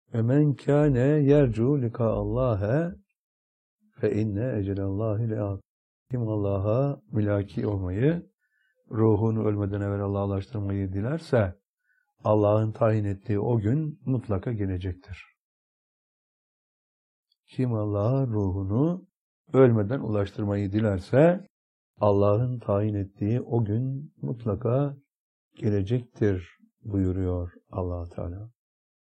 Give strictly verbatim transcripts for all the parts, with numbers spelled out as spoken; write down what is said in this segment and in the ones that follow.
Emen kâne yercu likâallâhe fe inne ecelallâhi le'at. Kim Allah'a mülaki olmayı, ruhunu ölmeden evvel Allah'a ulaştırmayı dilerse, Allah'ın tayin ettiği o gün mutlaka gelecektir. Kim Allah'a ruhunu ölmeden ulaştırmayı dilerse, Allah'ın tayin ettiği o gün mutlaka gelecektir buyuruyor Allah Teala.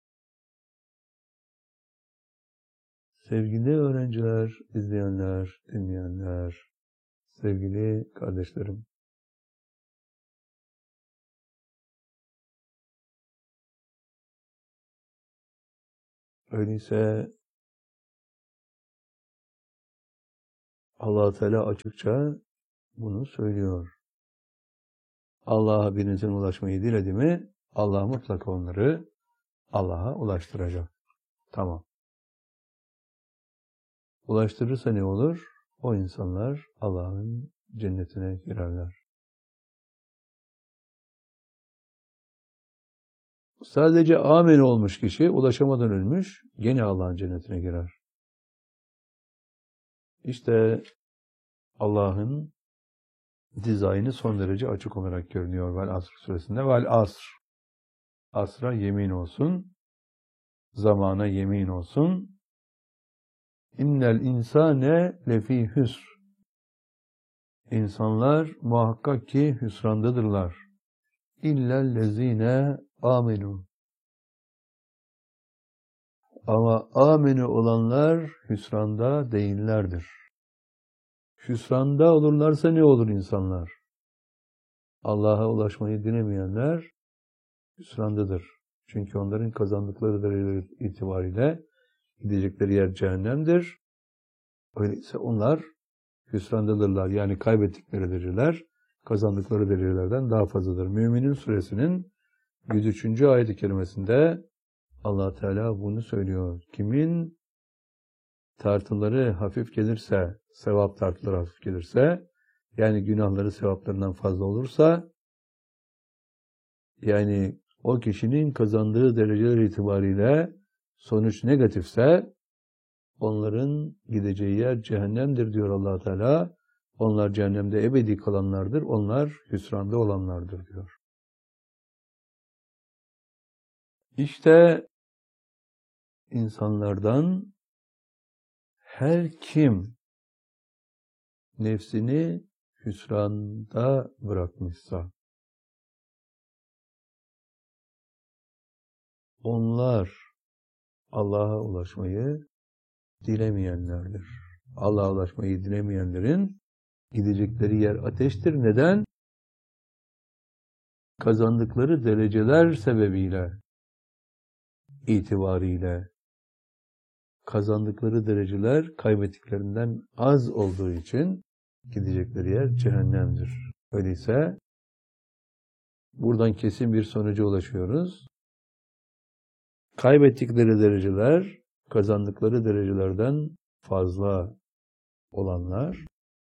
Sevgili öğrenciler, izleyenler, dinleyenler, sevgili kardeşlerim. Öyleyse Allah Teala açıkça bunu söylüyor. Allah'a birinizin ulaşmayı diledi mi, Allah mutlaka onları Allah'a ulaştıracak. Tamam. Ulaştırırsa ne olur? O insanlar Allah'ın cennetine girerler. Sadece amin olmuş kişi ulaşamadan ölmüş, gene Allah'ın cennetine girer. İşte Allah'ın dizaynı son derece açık olarak görünüyor Vel Asr suresinde. Vel Asr. Asra yemin olsun. Zamana yemin olsun. İnnel insane lefî hüsr. İnsanlar muhakkak ki hüsrandadırlar. İllellezîne âmenû. Ama âmenû olanlar hüsranda değillerdir. Hüsranda olurlarsa ne olur insanlar? Allah'a ulaşmayı dilemeyenler hüsrandadır. Çünkü onların kazandıkları dereceler itibariyle gidecekleri yer cehennemdir. Öyleyse onlar hüsrandadırlar. Yani kaybettikleri dereceler kazandıkları derecelerden daha fazladır. Müminin suresinin yüz üçüncü ayet-i kerimesinde Allah Teala bunu söylüyor. Kimin tartıları hafif gelirse, sevap tartıları hafif gelirse, yani günahları sevaplarından fazla olursa, yani o kişinin kazandığı dereceler itibariyle sonuç negatifse, onların gideceği yer cehennemdir diyor Allah Teala. Onlar cehennemde ebedi kalanlardır, onlar hüsranda olanlardır diyor. İşte insanlardan her kim nefsini hüsranda bırakmışsa, onlar Allah'a ulaşmayı dilemeyenlerdir. Allah'a ulaşmayı dilemeyenlerin gidecekleri yer ateştir. Neden? Kazandıkları dereceler sebebiyle, itibariyle, kazandıkları dereceler kaybettiklerinden az olduğu için gidecekleri yer cehennemdir. Öyleyse buradan kesin bir sonuca ulaşıyoruz. Kaybettikleri dereceler kazandıkları derecelerden fazla olanlar,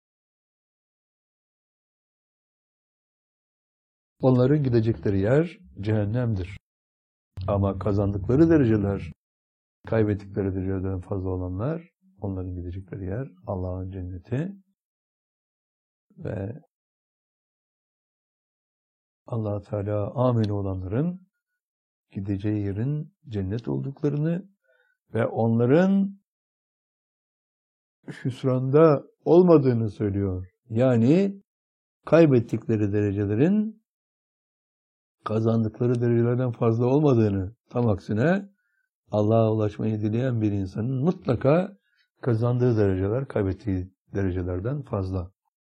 onların gidecekleri yer cehennemdir. Ama kazandıkları dereceler kaybettikleri derecelerden fazla olanlar, onların gidecekleri yer Allah'ın cenneti ve Allah Teala amin olanların gideceği yerin cennet olduklarını ve onların hüsranda olmadığını söylüyor. Yani kaybettikleri derecelerin kazandıkları derecelerden fazla olmadığını, tam aksine Allah'a ulaşmayı dileyen bir insanın mutlaka kazandığı dereceler kaybettiği derecelerden fazla.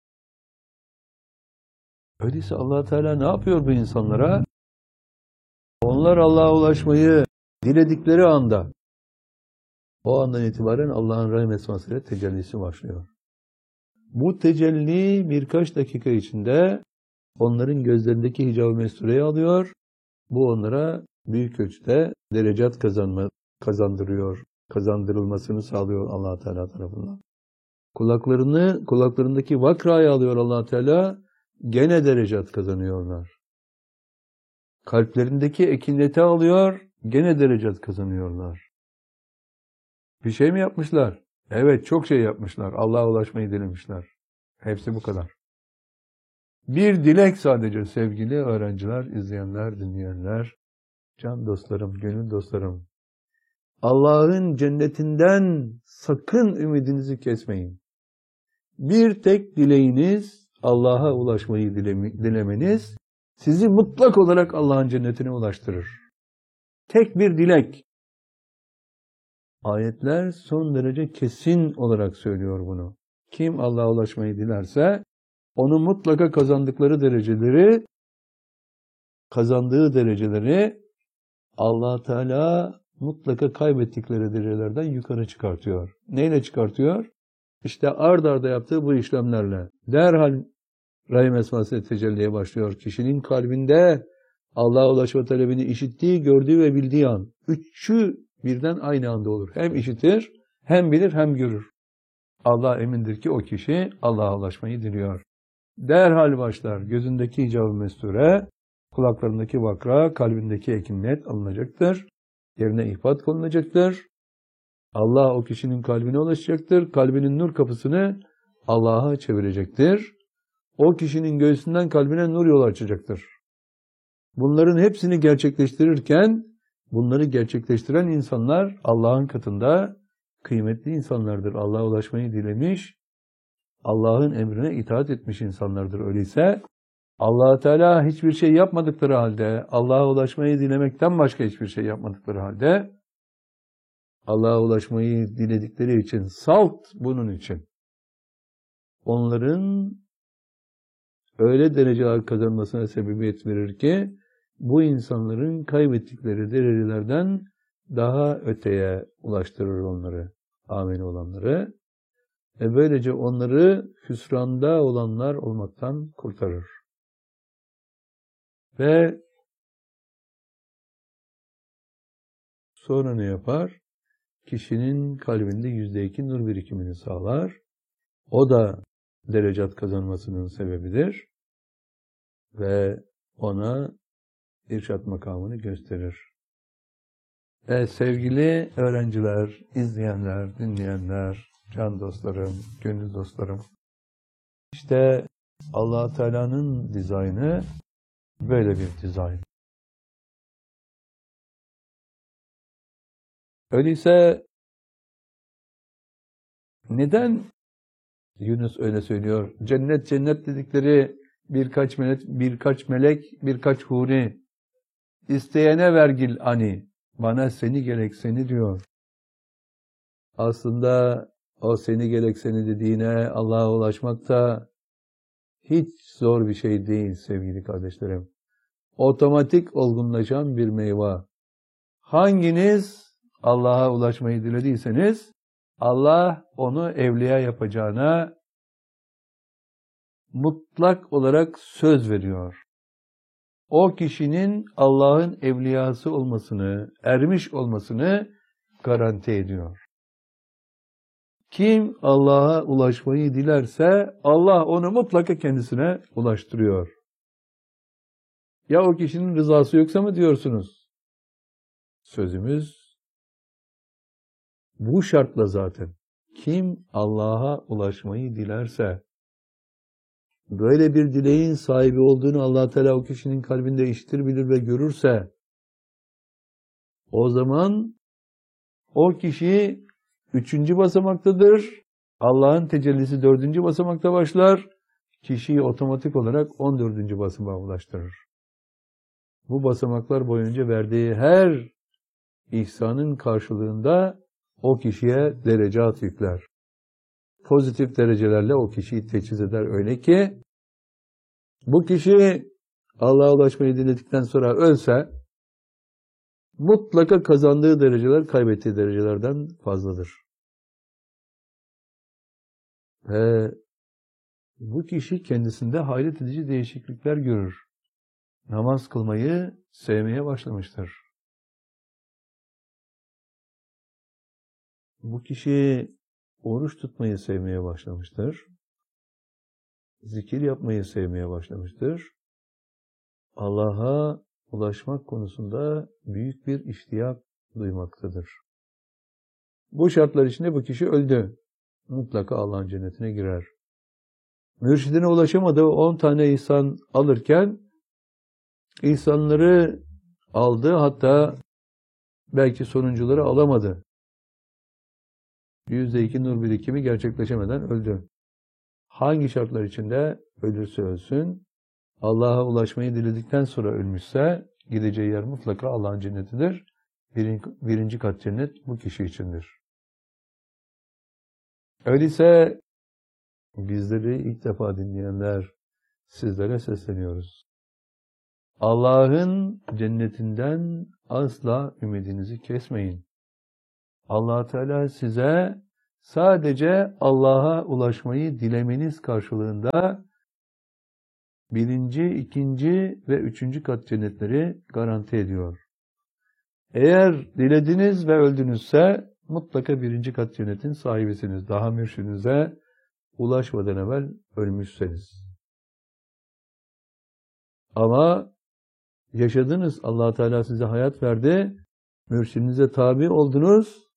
Öyleyse Allah Teala ne yapıyor bu insanlara? Onlar Allah'a ulaşmayı diledikleri anda, o andan itibaren Allah'ın rahmet esmasıyla tecellisi başlıyor. Bu tecelli birkaç dakika içinde onların gözlerindeki hicab-ı mestureyi alıyor. Bu onlara büyük ölçüde derecat kazanma, kazandırıyor, kazandırılmasını sağlıyor Allah Teala tarafından. Kulaklarını, kulaklarındaki vakrayı alıyor Allah Teala, gene derecat kazanıyorlar. Kalplerindeki ekineti alıyor, gene derecat kazanıyorlar. Bir şey mi yapmışlar? Evet, çok şey yapmışlar. Allah'a ulaşmayı dilemişler. Hepsi bu kadar. Bir dilek sadece sevgili öğrenciler, izleyenler, dinleyenler, can dostlarım, gönül dostlarım. Allah'ın cennetinden sakın ümidinizi kesmeyin. Bir tek dileğiniz Allah'a ulaşmayı dilemeniz sizi mutlak olarak Allah'ın cennetine ulaştırır. Tek bir dilek. Ayetler son derece kesin olarak söylüyor bunu. Kim Allah'a ulaşmayı dilerse onun mutlaka kazandıkları dereceleri kazandığı dereceleri Allah Teala mutlaka kaybettikleri derecelerden yukarı çıkartıyor. Neyle çıkartıyor? İşte ard arda yaptığı bu işlemlerle. Derhal Rahim esması tecelliye başlıyor. Kişinin kalbinde Allah'a ulaşma talebini işittiği, gördüğü ve bildiği an. Üçü birden aynı anda olur. Hem işitir, hem bilir, hem görür. Allah emindir ki o kişi Allah'a ulaşmayı diliyor. Derhal başlar. Gözündeki icab-ı mesture, kulaklarındaki vakra, kalbindeki ekinnet alınacaktır. Yerine ihbat konulacaktır. Allah o kişinin kalbine ulaşacaktır. Kalbinin nur kapısını Allah'a çevirecektir. O kişinin göğsünden kalbine nur yol açacaktır. Bunların hepsini gerçekleştirirken, bunları gerçekleştiren insanlar Allah'ın katında kıymetli insanlardır. Allah'a ulaşmayı dilemiş, Allah'ın emrine itaat etmiş insanlardır. Öyleyse Allah Teala hiçbir şey yapmadıkları halde, Allah'a ulaşmayı dilemekten başka hiçbir şey yapmadıkları halde, Allah'a ulaşmayı diledikleri için, salt bunun için, onların öyle dereceler kazanmasına sebebiyet verir ki, bu insanların kaybettikleri derecelerden daha öteye ulaştırır onları, amin olanları. Ve böylece onları hüsranda olanlar olmaktan kurtarır. Ve sonra ne yapar? Kişinin kalbinde yüzde iki nur birikimini sağlar. O da derecat kazanmasının sebebidir. Ve ona irşat makamını gösterir. E, sevgili öğrenciler, izleyenler, dinleyenler, can dostlarım, gönül dostlarım. İşte Allah Teala'nın dizaynı böyle bir dizayn. Öyleyse neden Yunus öyle söylüyor? Cennet cennet dedikleri birkaç melek, birkaç melek, birkaç huri. İsteyene vergil ani. Bana seni gerek seni diyor. Aslında o seni gerek seni dediğine Allah'a ulaşmak da hiç zor bir şey değil sevgili kardeşlerim. Otomatik olgunlaşan bir meyve. Hanginiz Allah'a ulaşmayı dilediyseniz Allah onu evliya yapacağına mutlak olarak söz veriyor. O kişinin Allah'ın evliyası olmasını, ermiş olmasını garanti ediyor. Kim Allah'a ulaşmayı dilerse Allah onu mutlaka kendisine ulaştırıyor. Ya o kişinin rızası yoksa mı diyorsunuz? Sözümüz bu şartla zaten. Kim Allah'a ulaşmayı dilerse, böyle bir dileğin sahibi olduğunu Allah Teala o kişinin kalbinde işitir, bilir ve görürse, o zaman o kişi üçüncü basamaktadır. Allah'ın tecellisi dördüncü basamakta başlar. Kişiyi otomatik olarak on dördüncü basamağa ulaştırır. Bu basamaklar boyunca verdiği her ihsanın karşılığında o kişiye derecat yükler. Pozitif derecelerle o kişiyi teçhiz eder. Öyle ki bu kişi Allah'a ulaşmayı diledikten sonra ölse mutlaka kazandığı dereceler kaybettiği derecelerden fazladır. Ve bu kişi kendisinde hayret edici değişiklikler görür. Namaz kılmayı sevmeye başlamıştır. Bu kişi oruç tutmayı sevmeye başlamıştır. Zikir yapmayı sevmeye başlamıştır. Allah'a ulaşmak konusunda büyük bir iştiyak duymaktadır. Bu şartlar içinde bu kişi öldü. Mutlaka Allah'ın cennetine girer. Mürşidine ulaşamadığı on tane ihsan alırken ihsanları aldı, hatta belki sonuncuları alamadı. Yüzde iki nur birikimi gerçekleşemeden öldü. Hangi şartlar içinde ölürse ölsün, Allah'a ulaşmayı diledikten sonra ölmüşse gideceği yer mutlaka Allah'ın cennetidir. Birinci, birinci kat cennet bu kişi içindir. Öyleyse bizleri ilk defa dinleyenler, sizlere sesleniyoruz. Allah'ın cennetinden asla ümidinizi kesmeyin. Allah Teala size sadece Allah'a ulaşmayı dilemeniz karşılığında birinci, ikinci ve üçüncü kat cennetleri garanti ediyor. Eğer dilediniz ve öldünüzse mutlaka birinci kat cennetin sahibisiniz. Daha mürşidinize ulaşmadan evvel ölmüşseniz. Ama yaşadınız, Allah Teala size hayat verdi, mürşidinize tabi oldunuz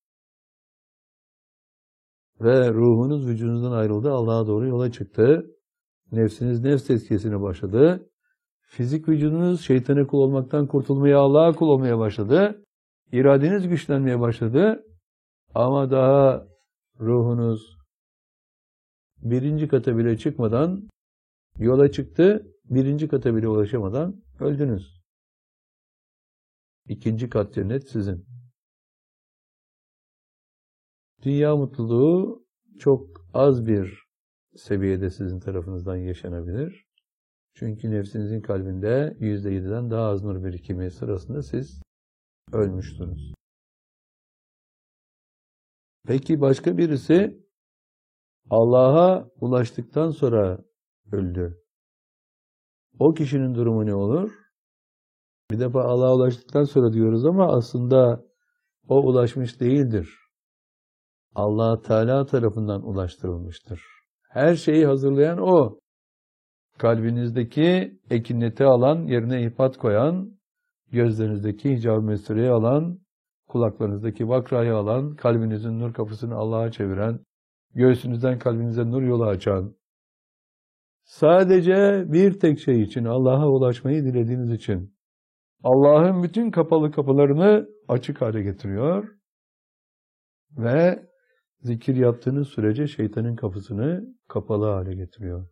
ve ruhunuz vücudunuzdan ayrıldı, Allah'a doğru yola çıktı. Nefsiniz nefs tezkiyesine başladı. Fizik vücudunuz şeytana kul olmaktan kurtulmaya, Allah'a kul olmaya başladı. İradeniz güçlenmeye başladı. Ama daha ruhunuz birinci kata bile çıkmadan yola çıktı. Birinci kata bile ulaşamadan öldünüz. İkinci kat cennet sizin. Dünya mutluluğu çok az bir seviyede sizin tarafınızdan yaşanabilir. Çünkü nefsinizin kalbinde yüzde yediden daha az nur birikimi sırasında siz ölmüştünüz. Peki başka birisi Allah'a ulaştıktan sonra öldü. O kişinin durumu ne olur? Bir defa Allah'a ulaştıktan sonra diyoruz ama aslında o ulaşmış değildir. Allah Teala tarafından ulaştırılmıştır. Her şeyi hazırlayan O. Kalbinizdeki ekineti alan, yerine ihpat koyan, gözlerinizdeki hicab-ı mesreyi alan, kulaklarınızdaki vakrayı alan, kalbinizin nur kapısını Allah'a çeviren, göğsünüzden kalbinize nur yolu açan, sadece bir tek şey için, Allah'a ulaşmayı dilediğiniz için, Allah'ın bütün kapalı kapılarını açık hale getiriyor ve zikir yaptığınız sürece şeytanın kapısını kapalı hale getiriyor.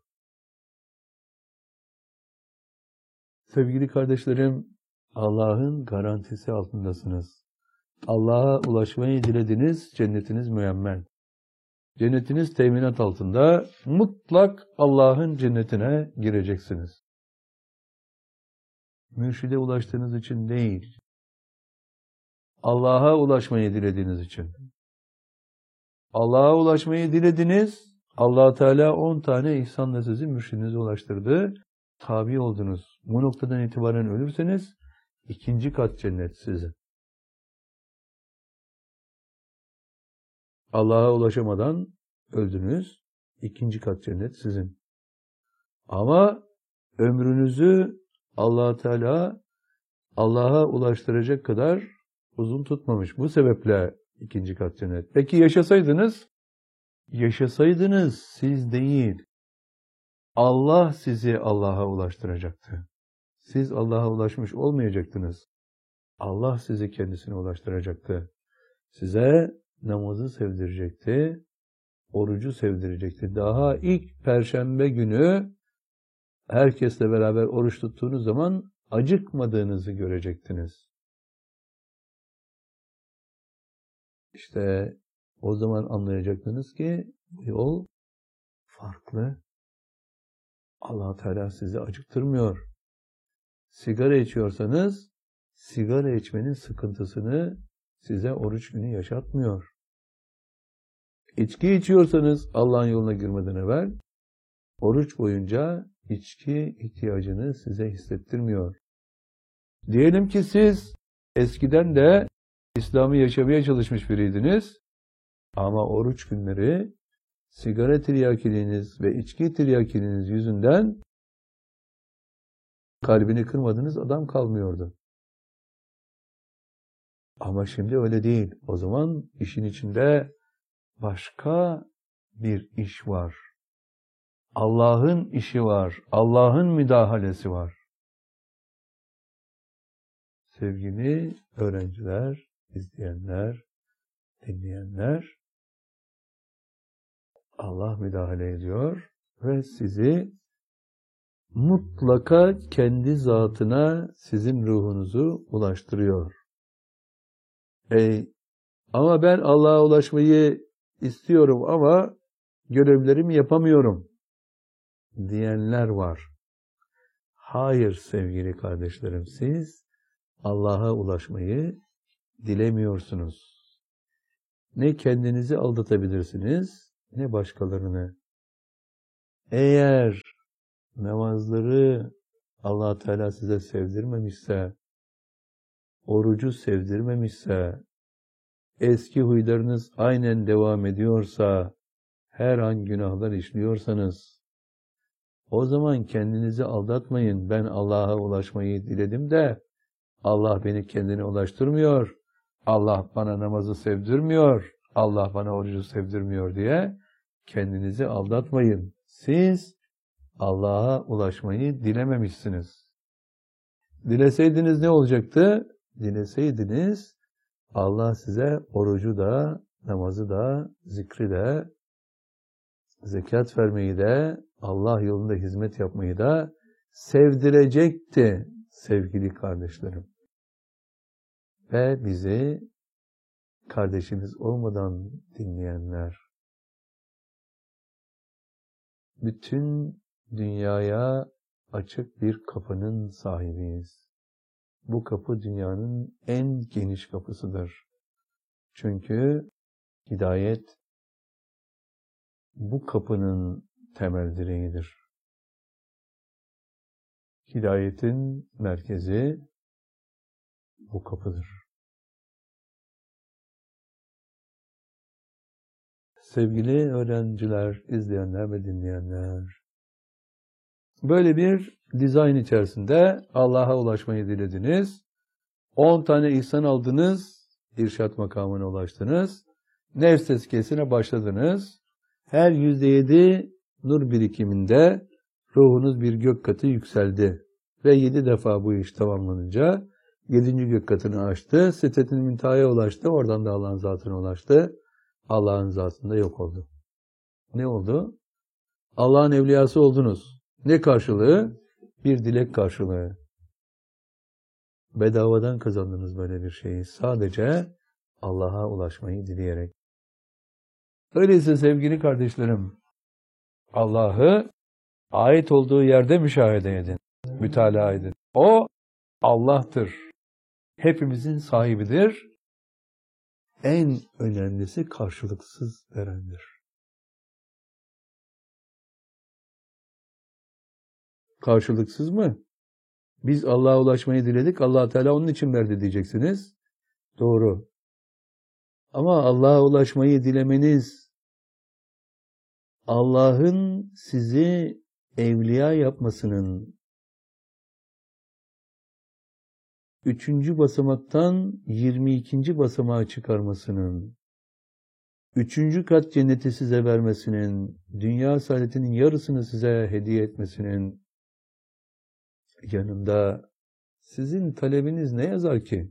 Sevgili kardeşlerim, Allah'ın garantisi altındasınız. Allah'a ulaşmayı dilediniz, cennetiniz müemmel. Cennetiniz teminat altında, mutlak Allah'ın cennetine gireceksiniz. Mürşide ulaştığınız için değil, Allah'a ulaşmayı dilediğiniz için. Allah'a ulaşmayı dilediniz, Allah Teala on tane ihsanla sizi mürşidinize ulaştırdı, tabi oldunuz. Bu noktadan itibaren ölürseniz, ikinci kat cennet sizin. Allah'a ulaşamadan öldünüz, ikinci kat cennet sizin. Ama ömrünüzü Allah Teala Allah'a ulaştıracak kadar uzun tutmamış. Bu sebeple ikinci kat cennet. Peki yaşasaydınız? Yaşasaydınız siz değil, Allah sizi Allah'a ulaştıracaktı. Siz Allah'a ulaşmış olmayacaktınız. Allah sizi kendisine ulaştıracaktı. Size namazı sevdirecekti, orucu sevdirecekti. Daha ilk Perşembe günü herkesle beraber oruç tuttuğunuz zaman acıkmadığınızı görecektiniz. İşte o zaman anlayacaktınız ki bu yol farklı. Allah Teala sizi acıktırmıyor. Sigara içiyorsanız sigara içmenin sıkıntısını size oruç günü yaşatmıyor. İçki içiyorsanız Allah'ın yoluna girmeden evvel oruç boyunca içki ihtiyacını size hissettirmiyor. Diyelim ki siz eskiden de İslam'ı yaşamaya çalışmış biriydiniz ama oruç günleri sigara tiryakiliğiniz ve içki tiryakiliğiniz yüzünden kalbini kırmadığınız adam kalmıyordu. Ama şimdi öyle değil. O zaman işin içinde başka bir iş var. Allah'ın işi var. Allah'ın müdahalesi var. Sevgili öğrenciler, izleyenler, dinleyenler, Allah müdahale ediyor ve sizi mutlaka kendi zatına, sizin ruhunuzu ulaştırıyor. Ey, ama ben Allah'a ulaşmayı istiyorum ama görevlerimi yapamıyorum diyenler var. Hayır sevgili kardeşlerim, siz Allah'a ulaşmayı dilemiyorsunuz. Ne kendinizi aldatabilirsiniz, ne başkalarını. Eğer namazları Allah Teala size sevdirmemişse, orucu sevdirmemişse, eski huylarınız aynen devam ediyorsa, her an günahlar işliyorsanız, o zaman kendinizi aldatmayın. Ben Allah'a ulaşmayı diledim de, Allah beni kendine ulaştırmıyor, Allah bana namazı sevdirmiyor, Allah bana orucu sevdirmiyor diye kendinizi aldatmayın. Siz Allah'a ulaşmayı dilememişsiniz. Dileseydiniz ne olacaktı? Dileseydiniz Allah size orucu da, namazı da, zikri de, zekat vermeyi de, Allah yolunda hizmet yapmayı da sevdirecekti sevgili kardeşlerim. Ve bizi kardeşimiz olmadan dinleyenler, bütün dünyaya açık bir kapının sahibiyiz. Bu kapı dünyanın en geniş kapısıdır. Çünkü hidayet bu kapının temel direğidir. Hidayetin merkezi bu kapıdır. Sevgili öğrenciler, izleyenler ve dinleyenler, böyle bir dizayn içerisinde Allah'a ulaşmayı dilediniz. on tane ihsan aldınız, irşat makamına ulaştınız. Nefs tezkiyesine başladınız. Her yüzde yedi nur birikiminde ruhunuz bir gök katı yükseldi. Ve yedi defa bu iş tamamlanınca yedinci gök katını aştı. Sidret-i müntehaya ulaştı. Oradan da Allah'ın zatına ulaştı. Allah'ın zatında yok oldu. Ne oldu? Allah'ın evliyası oldunuz. Ne karşılığı? Bir dilek karşılığı. Bedavadan kazandınız böyle bir şeyi. Sadece Allah'a ulaşmayı dileyerek. Öyleyse sevgili kardeşlerim, Allah'ı ait olduğu yerde müşahede edin, mütalaa edin. O Allah'tır. Hepimizin sahibidir. En önemlisi karşılıksız verendir. Karşılıksız mı? Biz Allah'a ulaşmayı diledik, Allah Teala onun için verdi diyeceksiniz. Doğru. Ama Allah'a ulaşmayı dilemeniz, Allah'ın sizi evliya yapmasının, üçüncü basamaktan yirmi ikinci basamağa çıkarmasının, üçüncü kat cenneti size vermesinin, dünya saadetinin yarısını size hediye etmesinin yanında sizin talebiniz ne yazar ki?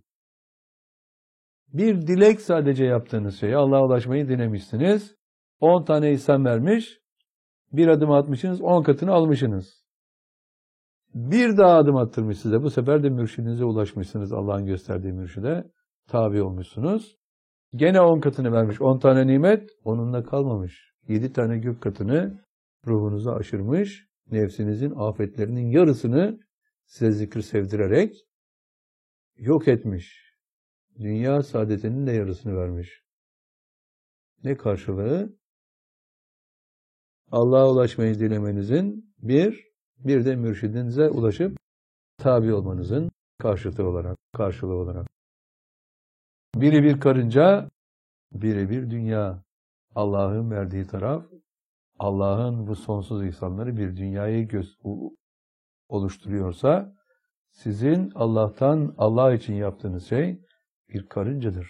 Bir dilek sadece yaptığınız şey. Allah'a ulaşmayı dilemişsiniz. on tane ihsan vermiş. Bir adım atmışsınız, on katını almışsınız. Bir daha adım attırmış size. Bu sefer de mürşidinize ulaşmışsınız. Allah'ın gösterdiği mürşide tabi olmuşsunuz. Gene on katını vermiş. on tane nimet onunla kalmamış. yedi tane gök katını ruhunuza aşırmış. Nefsinizin afetlerinin yarısını size zikir sevdirerek yok etmiş. Dünya saadetinin de yarısını vermiş. Ne karşılığı? Allah'a ulaşmayı dilemenizin bir, bir de mürşidinize ulaşıp tabi olmanızın karşılığı olarak, karşılığı olarak. Biri bir karınca, biri bir dünya. Allah'ın verdiği taraf, Allah'ın bu sonsuz ihsanları bir dünyayı göz oluşturuyorsa, sizin Allah'tan, Allah için yaptığınız şey, bir karıncadır.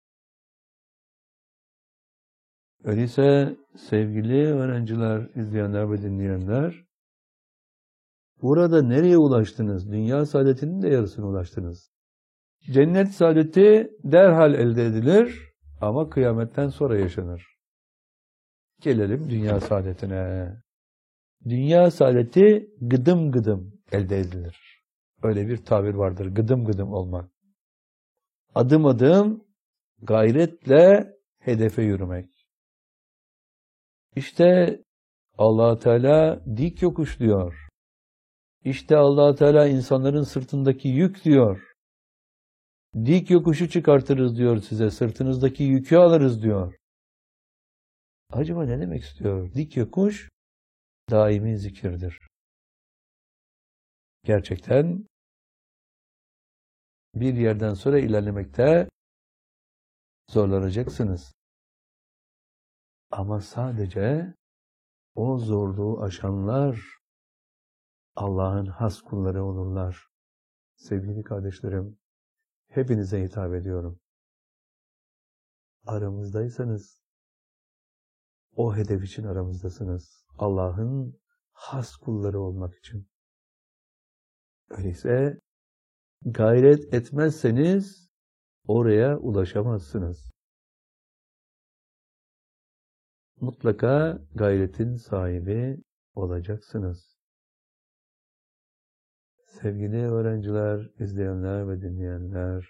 Öyleyse sevgili öğrenciler, izleyenler ve dinleyenler, burada nereye ulaştınız? Dünya saadetinin de yarısına ulaştınız. Cennet saadeti derhal elde edilir ama kıyametten sonra yaşanır. Gelelim dünya saadetine. Dünya saadeti gıdım gıdım elde edilir. Öyle bir tabir vardır, gıdım gıdım olmak. Adım adım gayretle hedefe yürümek. İşte Allah Teala dik yokuş diyor. İşte Allah Teala insanların sırtındaki yük diyor. Dik yokuşu çıkartırız diyor size, sırtınızdaki yükü alırız diyor. Acaba ne demek istiyor? Dik yokuş daimi zikirdir. Gerçekten bir yerden sonra ilerlemekte zorlanacaksınız. Ama sadece o zorluğu aşanlar Allah'ın has kulları olurlar. Sevgili kardeşlerim, hepinize hitap ediyorum. Aramızdaysanız, o hedef için aramızdasınız. Allah'ın has kulları olmak için. Öyleyse gayret etmezseniz oraya ulaşamazsınız. Mutlaka gayretin sahibi olacaksınız. Sevgili öğrenciler, izleyenler ve dinleyenler,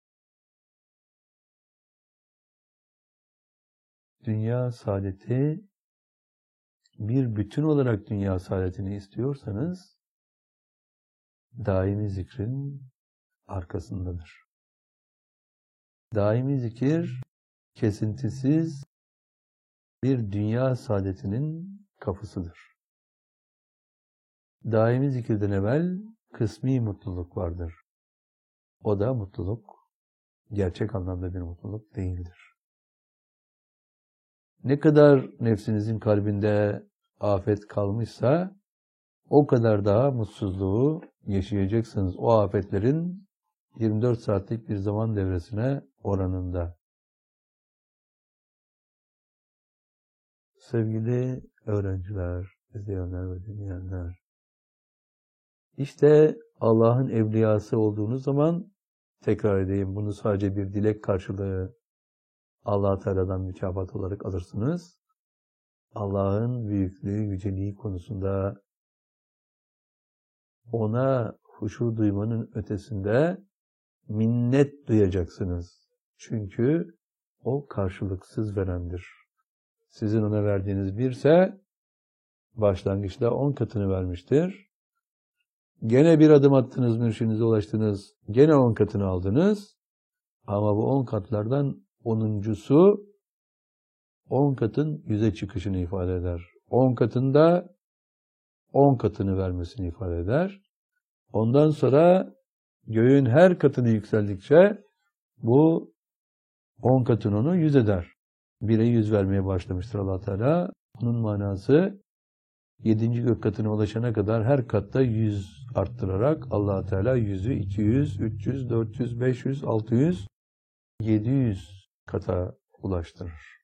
dünya saadeti, bir bütün olarak dünya saadetini istiyorsanız, daimi zikrin arkasındadır. Daimi zikir, kesintisiz bir dünya saadetinin kapısıdır. Daimi zikirden evvel kısmi mutluluk vardır. O da mutluluk, gerçek anlamda bir mutluluk değildir. Ne kadar nefsinizin kalbinde afet kalmışsa, o kadar daha mutsuzluğu yaşayacaksınız. O afetlerin yirmi dört saatlik bir zaman devresine oranında. Sevgili öğrenciler, izleyenler ve dinleyenler, İşte Allah'ın evliyası olduğunuz zaman, tekrar edeyim, bunu sadece bir dilek karşılığı Allah Teala'dan mükafat olarak alırsınız. Allah'ın büyüklüğü, yüceliği konusunda ona huşu duymanın ötesinde minnet duyacaksınız. Çünkü o karşılıksız verendir. Sizin ona verdiğiniz birse başlangıçta on katını vermiştir. Gene bir adım attınız, mürşidinize ulaştınız. Gene on katını aldınız. Ama bu on katlardan onuncusu on katın yüze çıkışını ifade eder. On katında on katını vermesini ifade eder. Ondan sonra göğün her katını yükseldikçe bu on katın onu yüz eder. Bire yüz vermeye başlamıştır Allah Teala. Bunun manası yedinci gök katına ulaşana kadar her katta yüz arttırarak Allah Teala yüzü iki yüz, üç yüz, dört yüz, beş yüz, altı yüz, yedi yüz kata ulaştırır.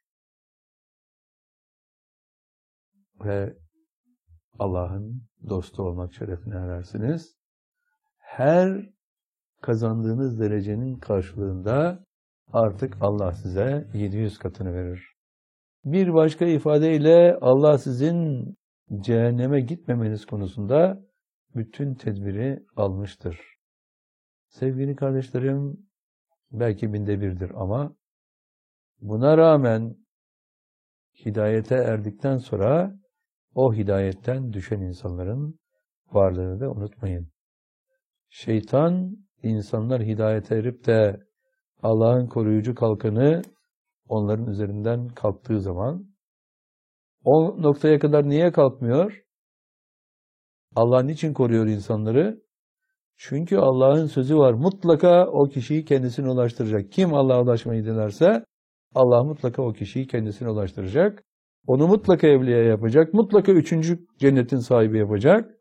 Ve Allah'ın dostu olmak şerefine erersiniz. Her kazandığınız derecenin karşılığında artık Allah size yedi yüz katını verir. Bir başka ifadeyle Allah sizin cehenneme gitmemeniz konusunda bütün tedbiri almıştır. Sevgili kardeşlerim, belki binde birdir ama buna rağmen hidayete erdikten sonra o hidayetten düşen insanların varlığını da unutmayın. Şeytan, insanlar hidayete erip de Allah'ın koruyucu kalkanı onların üzerinden kalktığı zaman, o noktaya kadar niye kalkmıyor? Allah niçin koruyor insanları? Çünkü Allah'ın sözü var. Mutlaka o kişiyi kendisine ulaştıracak. Kim Allah'a ulaşmayı dilerse Allah mutlaka o kişiyi kendisine ulaştıracak. Onu mutlaka evliya yapacak. Mutlaka üçüncü cennetin sahibi yapacak.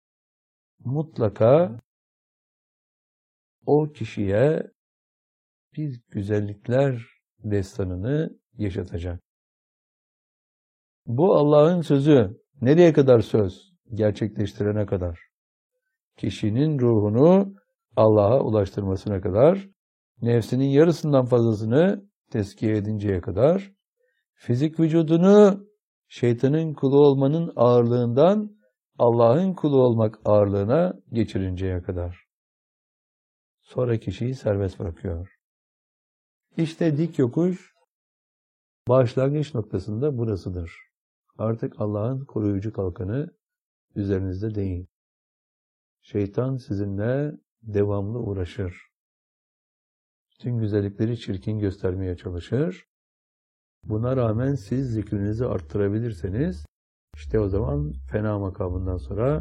Mutlaka o kişiye bir güzellikler destanını yaşatacak. Bu Allah'ın sözü. Nereye kadar söz? Gerçekleştirene kadar. Kişinin ruhunu Allah'a ulaştırmasına kadar, nefsinin yarısından fazlasını tezkiye edinceye kadar, fizik vücudunu şeytanın kulu olmanın ağırlığından Allah'ın kulu olmak ağırlığına geçirinceye kadar. Sonra kişiyi serbest bırakıyor. İşte dik yokuş başlangıç noktasında burasıdır. Artık Allah'ın koruyucu kalkanı üzerinizde değil. Şeytan sizinle devamlı uğraşır. Tüm güzellikleri çirkin göstermeye çalışır. Buna rağmen siz zikrinizi arttırabilirseniz, işte o zaman fena makamından sonra